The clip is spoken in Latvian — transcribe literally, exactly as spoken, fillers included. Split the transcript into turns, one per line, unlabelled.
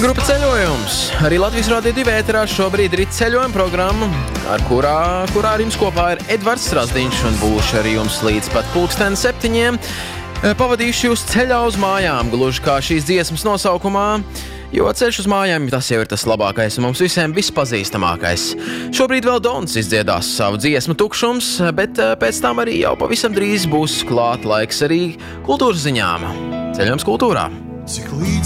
Grupa ceļojums. Arī Latvijas Rādio divi ēterā šobrīd ir ceļojuma programma, ar kurā, kurā ar jums kopā ir Edvards Strasdiņš un būšu ar jums līdz pat pulksten septiņiem. Pavadīšu jūs ceļā uz mājām, gluži kā šīs dziesmas nosaukumā, jo ceļš uz mājām tas jau ir tas labākais un mums visiem vispazīstamākais. Šobrīd vēl Dons izdziedās savu dziesmu Tukšums, bet pēc tam arī jau pavisam drīz būs klāt laiks arī kultūras ziņām. Ceļojums kultūrā.